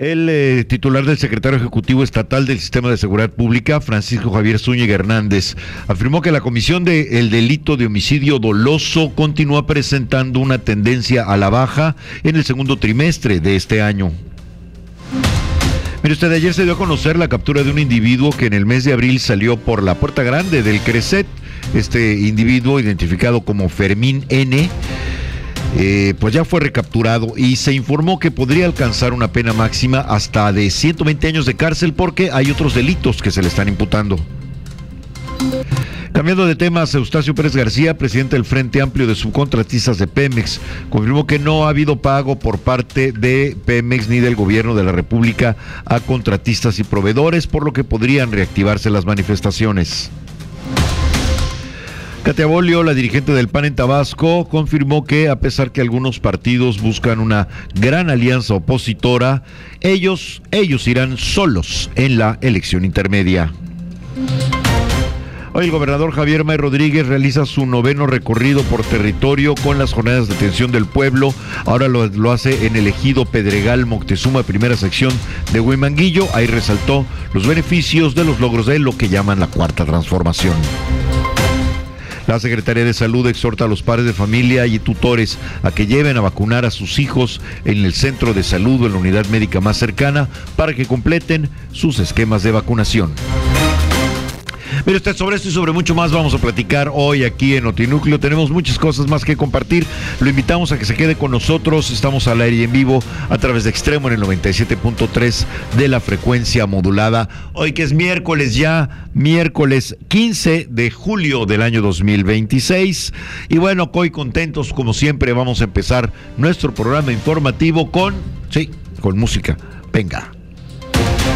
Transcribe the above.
El titular del secretario ejecutivo estatal del Sistema de Seguridad Pública, Francisco Javier Zúñiga Hernández, afirmó que la comisión del delito de homicidio doloso continúa presentando una tendencia a la baja en el segundo trimestre de este año. Mire usted, ayer se dio a conocer la captura de un individuo que en el mes de abril salió por la puerta grande del Creset. Este individuo, identificado como Fermín N., pues ya fue recapturado y se informó que podría alcanzar una pena máxima hasta de 120 años de cárcel porque hay otros delitos que se le están imputando. Cambiando de temas, Eustacio Pérez García, presidente del Frente Amplio de Subcontratistas de Pemex, confirmó que no ha habido pago por parte de Pemex ni del gobierno de la República a contratistas y proveedores, por lo que podrían reactivarse las manifestaciones. Katia Bolio, la dirigente del PAN en Tabasco, confirmó que a pesar que algunos partidos buscan una gran alianza opositora, ellos irán solos en la elección intermedia. Hoy el gobernador Javier May Rodríguez realiza su 9º recorrido por territorio con las jornadas de atención del pueblo. Ahora lo hace en el ejido Pedregal Moctezuma, primera sección de Huimanguillo. Ahí resaltó los beneficios de los logros de lo que llaman la cuarta transformación. La Secretaría de Salud exhorta a los padres de familia y tutores a que lleven a vacunar a sus hijos en el centro de salud o en la unidad médica más cercana para que completen sus esquemas de vacunación. Mire usted, sobre esto y sobre mucho más vamos a platicar hoy aquí en Notinúcleo. Tenemos muchas cosas más que compartir. Lo invitamos a que se quede con nosotros. Estamos al aire y en vivo a través de Extremo en el 97.3 de la frecuencia modulada. Hoy que es miércoles 15 de julio del año 2026. Y bueno, hoy contentos como siempre vamos a empezar nuestro programa informativo con música. Venga.